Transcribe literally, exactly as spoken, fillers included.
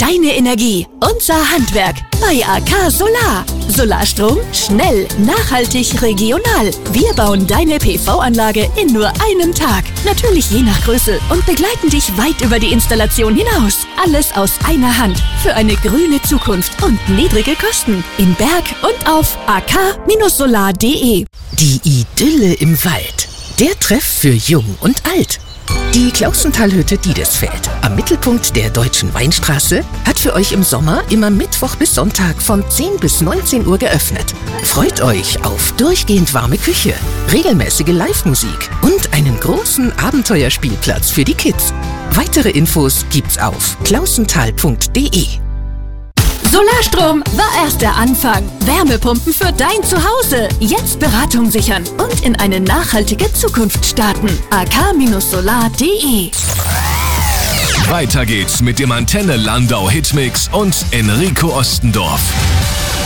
deine Energie, unser Handwerk bei A K Solar. Solarstrom schnell, nachhaltig, regional. Wir bauen deine P V-Anlage in nur einem Tag. Natürlich je nach Größe und begleiten dich weit über die Installation hinaus. Alles aus einer Hand für eine grüne Zukunft und niedrige Kosten. In Berg und auf a k solar punkt de. Die Idylle im Wald. Der Treff für Jung und Alt. Die Klausentalhütte Diedesfeld am Mittelpunkt der Deutschen Weinstraße hat für euch im Sommer immer Mittwoch bis Sonntag von zehn bis neunzehn Uhr geöffnet. Freut euch auf durchgehend warme Küche, regelmäßige Live-Musik und einen großen Abenteuerspielplatz für die Kids. Weitere Infos gibt's auf klausental punkt de. Solarstrom war erst der Anfang. Wärmepumpen für dein Zuhause. Jetzt Beratung sichern und in eine nachhaltige Zukunft starten. a k solar punkt de. Weiter geht's mit dem Antenne Landau Hitmix und Enrico Ostendorf.